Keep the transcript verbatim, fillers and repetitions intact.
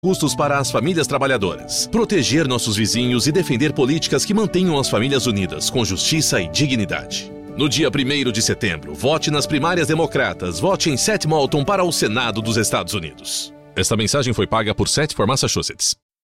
custos para as famílias trabalhadoras, proteger nossos vizinhos e defender políticas que mantenham as famílias unidas com justiça e dignidade. No dia primeiro de setembro, vote nas primárias democratas, vote em Seth Moulton para o Senado dos Estados Unidos. Esta mensagem foi paga por Seth for Massachusetts.